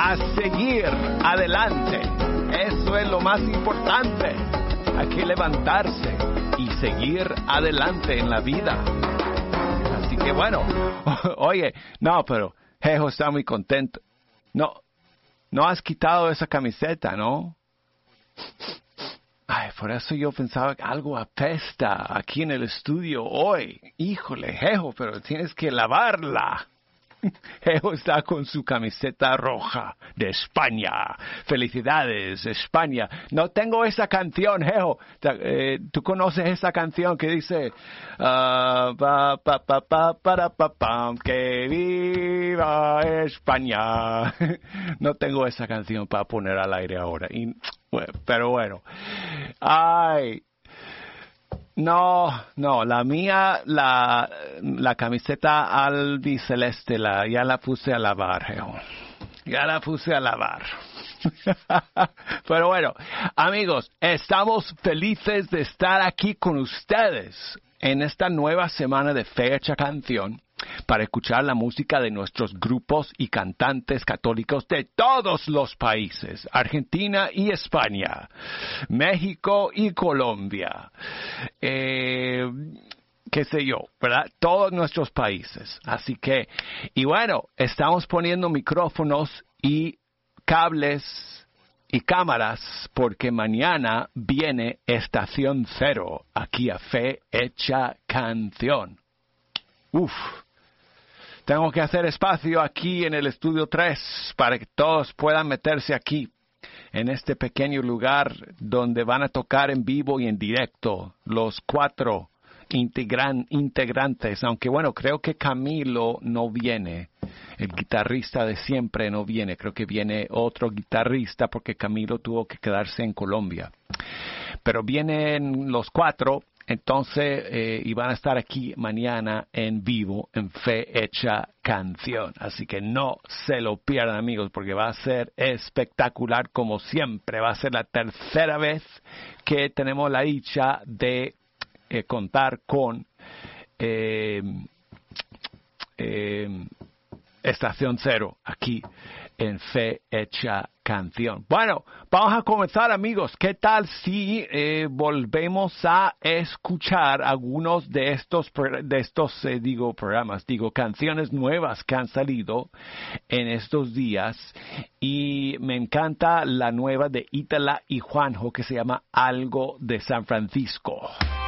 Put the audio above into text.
a seguir adelante. Eso es lo más importante. Hay que levantarse y seguir adelante en la vida. Así que bueno, oye, no, pero Jejo está muy contento. No has quitado esa camiseta, ¿no? Ay, por eso yo pensaba que algo apesta aquí en el estudio hoy. Híjole, Jejo, pero tienes que lavarla. Jejo está con su camiseta roja de España. Felicidades, España. No tengo esa canción, Jejo. ¿Tú conoces esa canción que dice que viva España? No tengo esa canción para poner al aire ahora. Pero bueno. Ay. No, la mía, la camiseta albiceleste, ya la puse a lavar, Jejo. Ya la puse a lavar. Pero bueno, amigos, estamos felices de estar aquí con ustedes en esta nueva semana de Fecha Canción para escuchar la música de nuestros grupos y cantantes católicos de todos los países, Argentina y España, México y Colombia, qué sé yo, ¿verdad? Todos nuestros países. Así que, y bueno, estamos poniendo micrófonos y cables y cámaras porque mañana viene Estación Cero aquí a Fe Hecha Canción. Tengo que hacer espacio aquí en el estudio 3 para que todos puedan meterse aquí, en este pequeño lugar donde van a tocar en vivo y en directo los 4 integrantes. Aunque bueno, creo que Camilo no viene, el guitarrista de siempre no viene. Creo que viene otro guitarrista porque Camilo tuvo que quedarse en Colombia. Pero vienen los 4. Entonces, y van a estar aquí mañana en vivo, en Fe Hecha Canción. Así que no se lo pierdan, amigos, porque va a ser espectacular como siempre. Va a ser la tercera vez que tenemos la dicha de contar con Estación Cero aquí en Fe Hecha Canción. Bueno, vamos a comenzar, amigos. ¿Qué tal si volvemos a escuchar algunos de estos programas, canciones nuevas que han salido en estos días? Y me encanta la nueva de Ítala y Juanjo que se llama Algo de San Francisco.